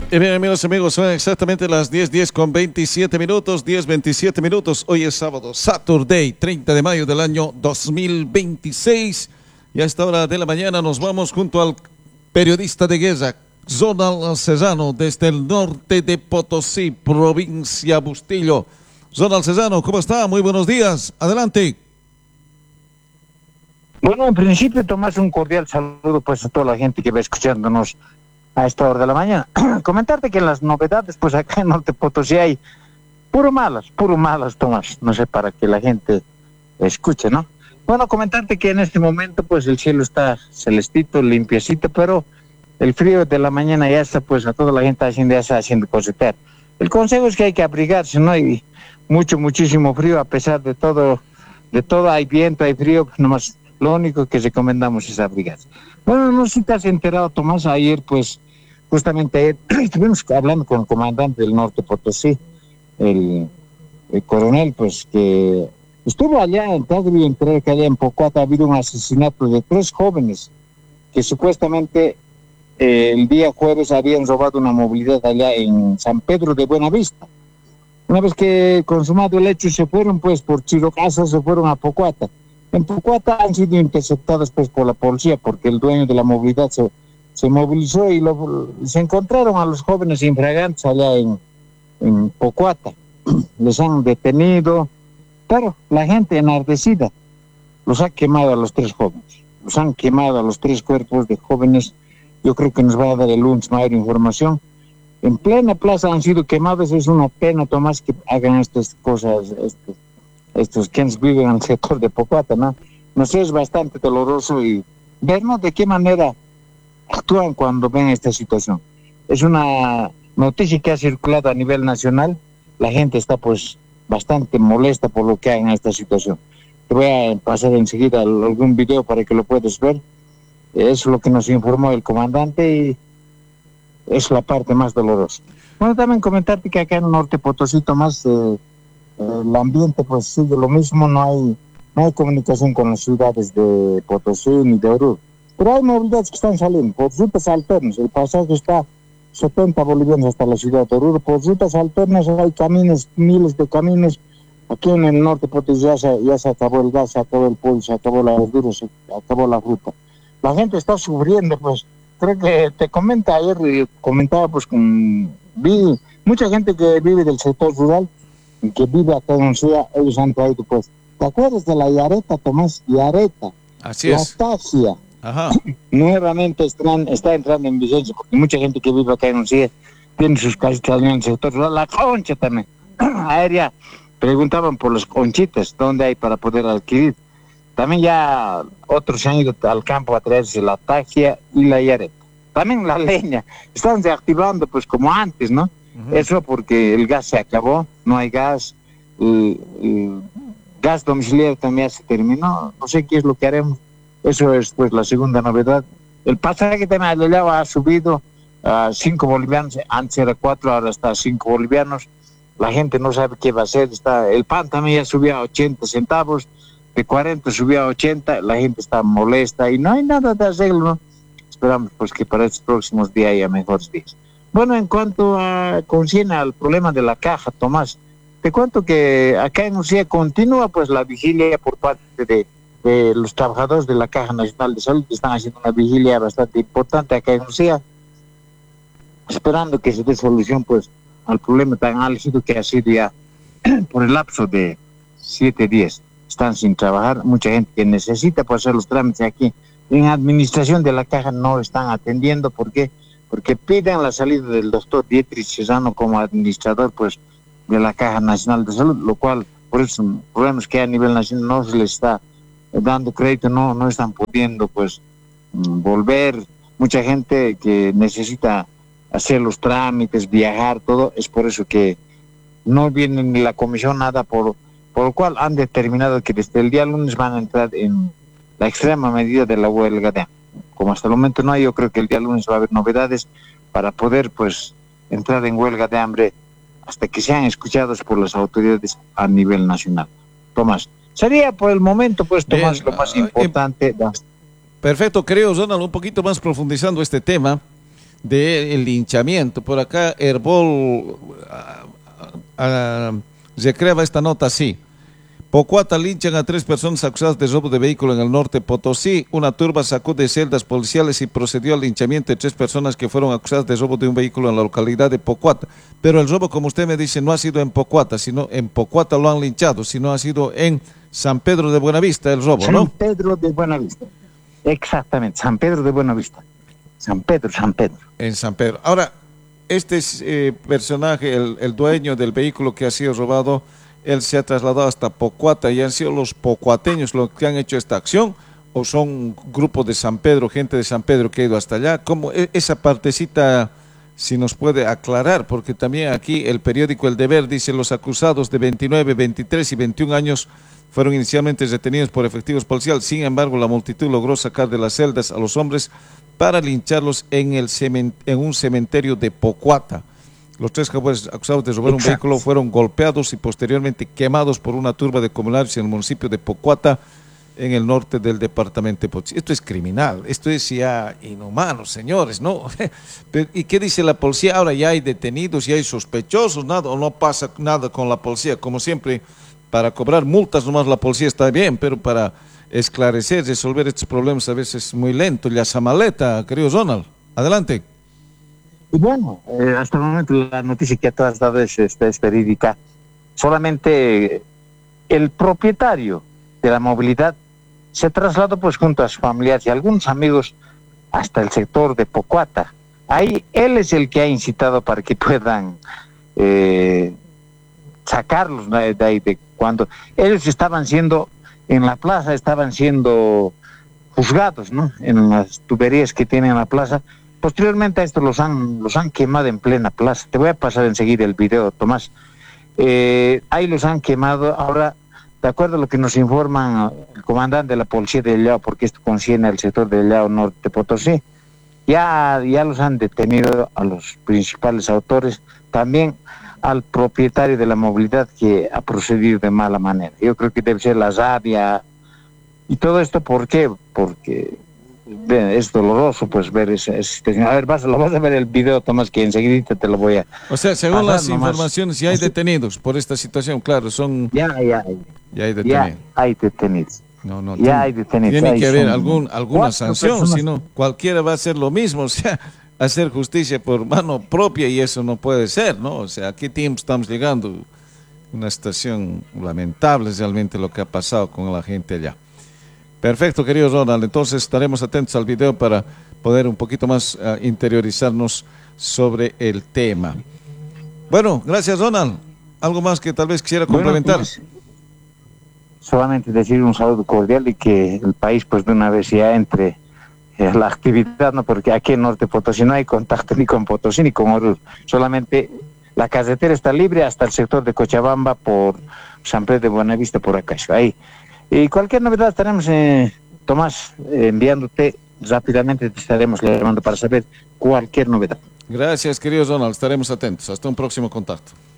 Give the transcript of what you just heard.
Bien, amigos, son exactamente las 10:10 con 27 minutos, 10:27 minutos. Hoy es sábado, Saturday, 30 de mayo del año 2026. Y a esta hora de la mañana nos vamos junto al periodista de guerra, Ronald Serrano, desde el norte de Potosí, provincia Bustillo. Ronald Serrano, ¿cómo está? Muy buenos días. Adelante. Bueno, en principio, Tomás, un cordial saludo pues a toda la gente que va escuchándonos a esta hora de la mañana. Comentarte que en las novedades, pues acá en Norte Potosí hay puro malas, Tomás. No sé, para que la gente escuche, ¿no? Bueno, comentarte que en este momento, pues el cielo está celestito, limpiecito, pero el frío de la mañana ya está, pues a toda la gente ya está haciendo cosetear. El consejo es que hay que abrigarse, ¿no? Hay muchísimo frío, a pesar de todo hay viento, hay frío, pues nomás lo único que recomendamos es abrigarse. Bueno, no sé si te has enterado, Tomás, ayer, pues, justamente ayer, estuvimos hablando con el comandante del Norte Potosí, el coronel, pues, que estuvo allá en Tagri, enteré que allá en Pocuata ha habido un asesinato de 3 jóvenes que supuestamente el día jueves habían robado una movilidad allá en San Pedro de Buenavista. Una vez que consumado el hecho se fueron, pues, por Chirocasa, se fueron a Pocuata. En Pocuata han sido interceptados, pues, por la policía, porque el dueño de la movilidad se movilizó y se encontraron a los jóvenes infragantes allá en Pocuata. Les han detenido, pero la gente enardecida los ha quemado a los 3 jóvenes. Los han quemado a los 3 cuerpos de jóvenes. Yo creo que nos va a dar el lunes mayor información. En plena plaza han sido quemados. Es una pena, Tomás, que hagan estas cosas, estos quienes viven en el sector de Pocuata, ¿no? Nos es bastante doloroso y vernos de qué manera actúan cuando ven esta situación. Es una noticia que ha circulado a nivel nacional. La gente está, pues, bastante molesta por lo que hay en esta situación. Te voy a pasar enseguida algún video para que lo puedas ver. Eso es lo que nos informó el comandante y es la parte más dolorosa. Bueno, también comentarte que acá en el Norte Potosí, Tomás, el ambiente pues sigue lo mismo, no hay comunicación con las ciudades de Potosí ni de Oruro. Pero hay movilidades que están saliendo por rutas alternas. El pasaje está 70 bolivianos hasta la ciudad de Oruro. Por rutas alternas hay caminos, miles de caminos. Aquí en el Norte Potosí ya se acabó el gas, se acabó el pollo, se acabó la verdura, se acabó la fruta. La gente está sufriendo, pues. Creo que te comentaba, pues, vi mucha gente que vive del sector rural y que vive acá en Uncía, ellos han traído, pues, ¿te acuerdas de la yareta, Tomás? Yareta. Así la es. taxia. Ajá. Nuevamente está entrando en vigencia, porque mucha gente que vive acá en Uncía tiene sus casitas en el sector rural. La concha también. Aérea, preguntaban por las conchitas, ¿dónde hay para poder adquirir? También ya otros se han ido al campo a traerse la taxia y la yareta. También la leña. Están reactivando, pues, como antes, ¿no? Uh-huh. Eso porque el gas se acabó, no hay gas. El gas domiciliario también se terminó. No sé qué es lo que haremos. Eso es, pues, la segunda novedad. El pasaje también allá ha subido a 5 bolivianos. Antes era 4, ahora está a 5 bolivianos. La gente no sabe qué va a hacer. El pan también ya subió a 80 centavos. De 40 subió a 80, la gente está molesta y no hay nada de arreglo, ¿no? Esperamos, pues, que para estos próximos días haya mejores días. Bueno, en cuanto concierne al problema de la caja, Tomás, te cuento que acá en Ucía continúa, pues, la vigilia por parte de los trabajadores de la Caja Nacional de Salud, que están haciendo una vigilia bastante importante acá en Ucía, esperando que se dé solución, pues, al problema tan álgido que ha sido ya por el lapso de 7 días. Están sin trabajar, mucha gente que necesita, pues, hacer los trámites aquí en administración de la caja no están atendiendo. ¿Por qué? Porque piden la salida del doctor Dietrich Serrano como administrador, pues, de la Caja Nacional de Salud, lo cual, por esos problemas que hay a nivel nacional, no se les está dando crédito, no están pudiendo, pues, volver. Mucha gente que necesita hacer los trámites, viajar, todo, es por eso que no viene ni la comisión, nada, por lo cual han determinado que desde el día lunes van a entrar en la extrema medida de la huelga de hambre. Como hasta el momento no hay, yo creo que el día lunes va a haber novedades para poder, pues, entrar en huelga de hambre hasta que sean escuchados por las autoridades a nivel nacional. Tomás, sería por el momento, pues, Tomás, lo más importante. Perfecto, creo, Ronald, un poquito más profundizando este tema. del linchamiento. Por acá Herbol recreaba esta nota así. Pocuata linchan a 3 personas acusadas de robo de vehículo en el norte Potosí. Una turba sacó de celdas policiales y procedió al linchamiento de 3 personas que fueron acusadas de robo de un vehículo en la localidad de Pocuata. Pero el robo, como usted me dice, no ha sido en Pocuata, sino en Pocuata lo han linchado, sino ha sido en San Pedro de Buenavista el robo, ¿no? San Pedro de Buenavista. Exactamente, San Pedro de Buenavista. San Pedro. En San Pedro. Ahora, este personaje, el dueño del vehículo que ha sido robado, él se ha trasladado hasta Pocuata y han sido los pocuateños los que han hecho esta acción, o son grupos de San Pedro, gente de San Pedro que ha ido hasta allá. ¿Cómo esa partecita, si nos puede aclarar? Porque también aquí el periódico El Deber dice: los acusados de 29, 23 y 21 años fueron inicialmente detenidos por efectivos policiales. Sin embargo, la multitud logró sacar de las celdas a los hombres para lincharlos en un cementerio de Pocuata. Los 3 jóvenes acusados de robar un vehículo fueron golpeados y posteriormente quemados por una turba de comunarios en el municipio de Pocuata, en el norte del departamento de Potosí. Esto es criminal, esto es ya inhumano, señores, ¿no? ¿Y qué dice la policía? Ahora ya hay detenidos, ya hay sospechosos, nada, o no pasa nada con la policía. Como siempre, para cobrar multas nomás la policía está bien, pero para esclarecer, resolver estos problemas a veces es muy lento. La zamaleta, querido Ronald, adelante. Y bueno, hasta el momento la noticia que tú has dado es verídica. Solamente el propietario de la movilidad se trasladó pues junto a sus familiares y algunos amigos hasta el sector de Pocuata. Ahí él es el que ha incitado para que puedan sacarlos de ahí, de cuando ellos estaban siendo en la plaza, estaban siendo juzgados, ¿no? En las tuberías que tienen en la plaza. Posteriormente a esto los han quemado en plena plaza. Te voy a pasar enseguida el video, Tomás. Ahí los han quemado. Ahora, de acuerdo a lo que nos informan el comandante de la policía de Llao, porque esto concierne al sector de Llao Norte de Potosí, ya los han detenido a los principales autores, también al propietario de la movilidad que ha procedido de mala manera. Yo creo que debe ser la rabia y todo esto. ¿Por qué? Porque es doloroso pues ver esa situación. A ver, lo vas a ver el video, Tomás, que enseguida te lo voy a... O sea, según las informaciones, ya hay detenidos por esta situación, claro, son... Ya hay detenidos. Ya hay detenidos. Ya hay detenidos. Tiene que haber alguna sanción, si no, cualquiera va a hacer lo mismo, o sea, hacer justicia por mano propia, y eso no puede ser, ¿no? O sea, ¿a qué tiempo estamos llegando? Una situación lamentable realmente lo que ha pasado con la gente allá. Perfecto, querido Ronald. Entonces estaremos atentos al video para poder un poquito más interiorizarnos sobre el tema. Bueno, gracias, Ronald. ¿Algo más que tal vez quisiera complementar? Pues, solamente decir un saludo cordial y que el país pues de una vez ya entre la actividad, ¿no? Porque aquí en Norte Potosí no hay contacto ni con Potosí ni con Oruro. Solamente la carretera está libre hasta el sector de Cochabamba por San Pedro de Buenavista, por acá. Ahí. Y cualquier novedad estaremos, Tomás, enviándote rápidamente, te estaremos llamando para saber cualquier novedad. Gracias, querido Ronald, estaremos atentos. Hasta un próximo contacto.